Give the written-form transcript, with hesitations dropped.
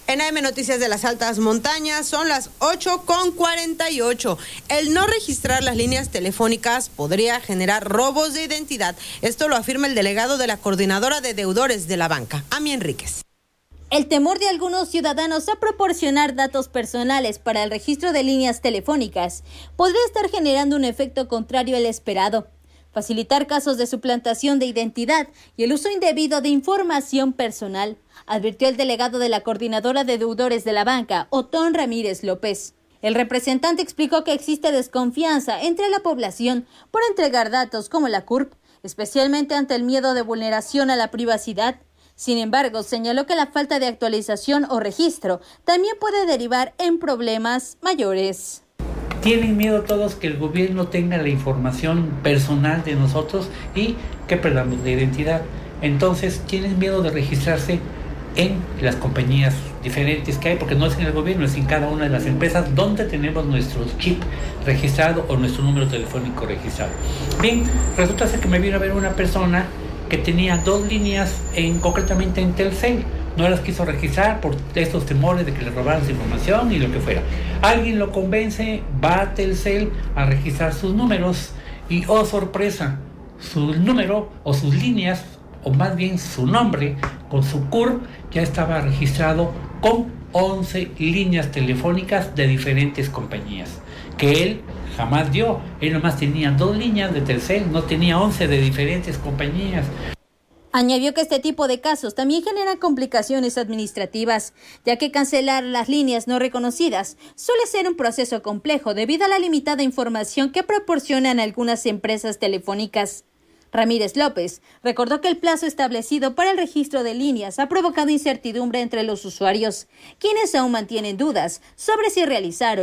En AM Noticias de las Altas Montañas son las 8:48. El no registrar las líneas telefónicas podría generar robos de identidad. Esto lo afirma el delegado de la Coordinadora de Deudores de la Banca, Ami Enríquez. El temor de algunos ciudadanos a proporcionar datos personales para el registro de líneas telefónicas podría estar generando un efecto contrario al esperado. Facilitar casos de suplantación de identidad y el uso indebido de información personal, advirtió el delegado de la Coordinadora de Deudores de la Banca, Otón Ramírez López. El representante explicó que existe desconfianza entre la población por entregar datos como la CURP, especialmente ante el miedo de vulneración a la privacidad. Sin embargo, señaló que la falta de actualización o registro también puede derivar en problemas mayores. Tienen miedo todos que el gobierno tenga la información personal de nosotros y que perdamos la identidad. Entonces tienen miedo de registrarse en las compañías diferentes que hay, porque no es en el gobierno, es en cada una de las empresas donde tenemos nuestro chip registrado o nuestro número telefónico registrado. Bien, resulta ser que me vino a ver una persona que tenía 2 líneas concretamente en Telcel. No las quiso registrar por estos temores de que le robaran su información y lo que fuera. Alguien lo convence, va a Telcel a registrar sus números y, oh sorpresa, su número o sus líneas, o más bien su nombre, con su CURP, ya estaba registrado con 11 líneas telefónicas de diferentes compañías, que él jamás dio. Él nomás tenía 2 líneas de Telcel, no tenía 11 de diferentes compañías. Añadió que este tipo de casos también generan complicaciones administrativas, ya que cancelar las líneas no reconocidas suele ser un proceso complejo debido a la limitada información que proporcionan algunas empresas telefónicas. Ramírez López recordó que el plazo establecido para el registro de líneas ha provocado incertidumbre entre los usuarios, quienes aún mantienen dudas sobre si realizaron